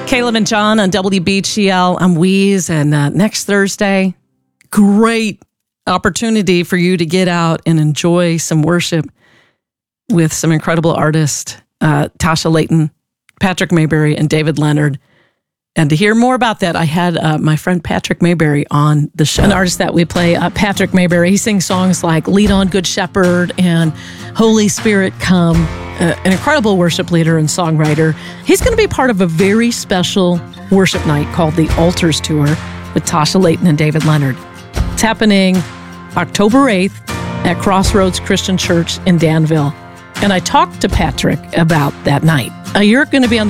Caleb and John on WBGL. I'm Weeze, and next Thursday, great opportunity for you to get out and enjoy some worship with some incredible artists, Tasha Layton, Patrick Mayberry, and David Leonard. And to hear more about that, I had my friend Patrick Mayberry on the show. An artist that we play, Patrick Mayberry. He sings songs like Lead On Good Shepherd and Holy Spirit Come. An incredible worship leader and songwriter. He's going to be part of a very special worship night called the Altars Tour with Tasha Layton and David Leonard. It's happening October 8th at Crossroads Christian Church in Danville. And I talked to Patrick about that night. You're going to be on the